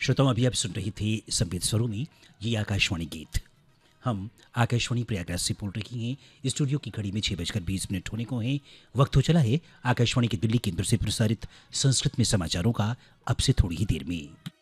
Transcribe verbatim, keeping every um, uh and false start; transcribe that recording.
श्रोताओं, अभी आप सुन रही थी संगीत स्वरों में ये आकाशवाणी गीत। हम आकाशवाणी प्रयागराज से बोल रही हैं। स्टूडियो की घड़ी में छः बजकर बीस मिनट होने को हैं। वक्त हो चला है आकाशवाणी के दिल्ली केंद्र से प्रसारित संस्कृत में समाचारों का, अब से थोड़ी ही देर में।